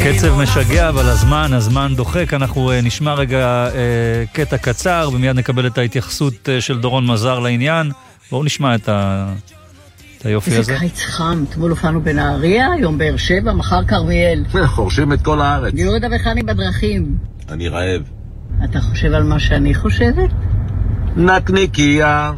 קצב משגע, אבל הזמן דוחק. אנחנו נשמע רגע קטע קצר, ומיד נקבל את ההתייחסות של דורון מזר לעניין. בואו נשמע את היופי הזה. זה קיץ חם, אתמול הופענו בנהריה, היום באר שבע, מחר כרמיאל. חורשים את כל הארץ. אני לא יודע וכאן בדרכים. אני רעב. אתה חושב על מה שאני חושבת? נקניקיה,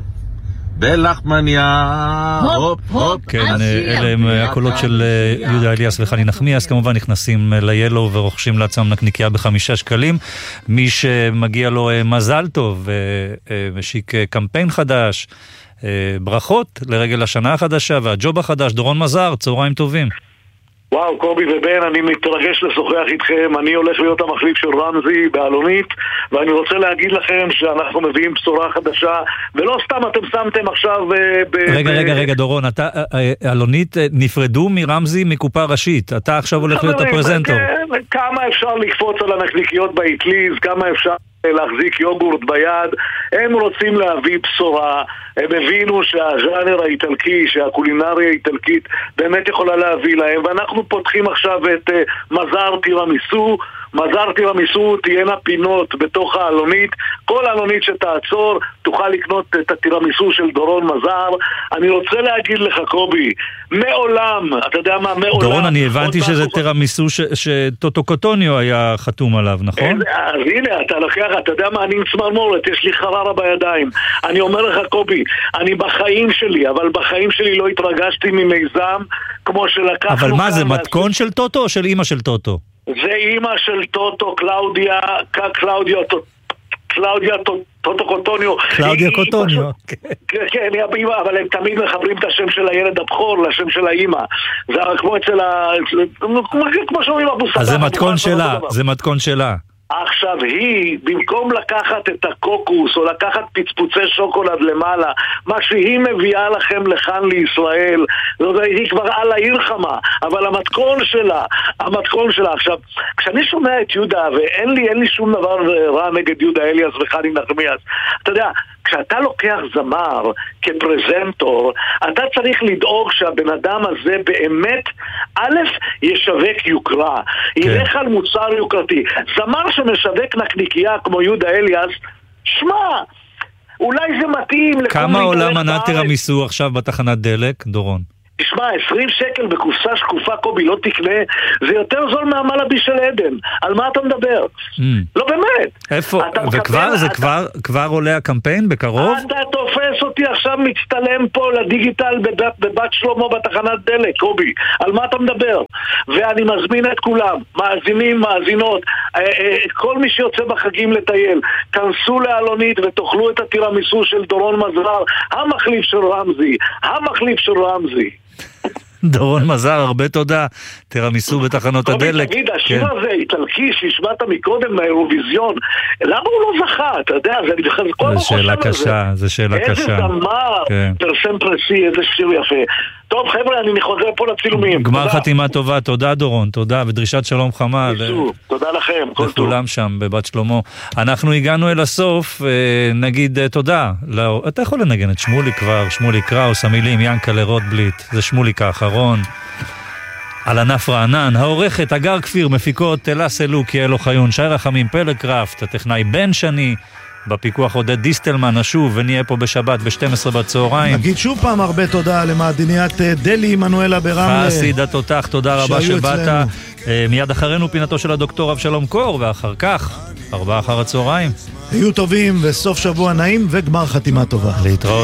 בלחמניה, הופ הופ. כן, אלה הם הקולות של יהודה אליאס וחני נחמיאס. כמובן נכנסים ליילו ורוכשים לעצמם נקניקיה ב5 שקלים. מי שמגיע לו מזל טוב ומשיק קמפיין חדש, ברכות לרגל השנה החדשה והג'וב החדש. דורון מזר, צהריים טובים. וואו, קובי ובן, אני מתרגש לשוחח איתכם. אני הולך להיות המחליף של רמזי באלונית, ואני רוצה להגיד לכם שאנחנו מביאים בשורה חדשה, ולא סתם אתם שמתם עכשיו רגע, דורון, אתה, אלונית נפרדו מרמזי מקופה ראשית, אתה עכשיו הולך להיות הפרזנטור. כמה אפשר לקפוץ על הנקניקיות באטליז, כמה אפשר להחזיק יוגורט ביד. הם רוצים להביא בשורה. הם הבינו שהז'אנר האיטלקי, שהקולינריה האיטלקית באמת יכולה להביא להם, ואנחנו פותחים עכשיו את מזר טירמיסו. מזר טירמיסו, תהיינה פינות בתוך האלונית. כל האלונית שתעצור תוכל לקנות את הטירמיסו של דורון מזר. אני רוצה להגיד לך, קובי, מעולם, אתה יודע מה, מעולם... דורון, אני הבנתי שזה טירמיסו שטוטו קוטוניו היה חתום עליו, נכון? אז הנה, אתה לוקח, אתה יודע מה, אני עם צמרמורת, יש לי חררה בידיים. אני אומר לך, קובי, אני בחיים שלי, אבל בחיים שלי לא התרגשתי ממיזם כמו שלקחנו... אבל מה זה, מתכון של טוטו או של אמא של טוטו? זה אמא של טוטו, קלאודיה טוטו קוטוניו. קלאודיה קוטוניו. כן, אבל הם תמיד מחברים את השם של הילד הבכור לשם של האמא. זה כמו אצל כמו שאומרים אבו-סבבה. אז זה מתכון שלה. עכשיו היא, במקום לקחת את הקוקוס או לקחת פצפוצי שוקולד למעלה, מה שהיא מביאה לכם לכאן לישראל, היא כבר על העיר חמה, אבל המתכון שלה, עכשיו, כשאני שומע את יהודה, ואין לי שום דבר רע נגד יהודה אליאס וחני נחמיאס, אתה יודע, כשאתה לוקח זמר כפרזנטור, אתה צריך לדאוג שהבן אדם הזה באמת, א', ישווק יוקרה, ילך על מוצר יוקרתי. זמר שמשווק נקניקייה כמו יהודה אליאס, שמע, אולי זה מתאים... כמה עולה מנה טירמיסו עכשיו בתחנת דלק, דורון? תשמע, 20 שקל בקופסה שקופה, קובי, לא תקנה, זה יותר זול מהמלאבי של עדן. על מה אתה מדבר? לא באמת. איפה? כבר עולה הקמפיין בקרוב? אתה תופס אותי עכשיו מצטלם פה לדיגיטל בבת שלמה בתחנת דלק, קובי. על מה אתה מדבר? ואני מזמין את כולם, מאזינים, מאזינות, כל מי שיוצא בחגים לטייל, כנסו לאלונית ותאכלו את הטירמיסו של דורון מזר, המחליף של רמזי. דורון מזר, הרבה תודה. טירמיסו בתחנות הדלק. תגיד, השיר הזה איטלקי שהשמעת מקודם מהאירוויזיון, למה הוא לא זכה? אתה יודע, זה שאלה קשה, זה שאלה קשה. איזה זמר, פרסם פרסי, איזה שיר יפה. טוב חבר'ה, אני חוזר פה לצילומים. גמר חתימה טובה, תודה דורון, תודה, ודרישת שלום חמה. תודה לכם, כל טוב. לכולם שם בבת שלמה. אנחנו הגענו אל הסוף, נגיד תודה. אתה יכול לנגן את שמולי קראוס, המילים ינקלה רוטבליט, זה שמוליק האחרון. על ענף רענן, העורכת אגר כפיר, מפיקות אלה סלוקי, אלו חיון, שי רחמים, פלקראפט, הטכנאי בן שני, בפיקוח עודד דיסטלמן, נשוב ונהיה פה בשבת ב-12 בצהריים. נגיד שוב פעם הרבה תודה למעדניית דלי מנואלה ברמלה. חסיד התותח, תודה רבה שבאת. מיד אחרינו פינתו של הדוקטור אבשלום קור, ואחר כך 4 אחר הצהריים. היו טובים וסוף שבוע נעים וגמר חתימה טובה. להתראות.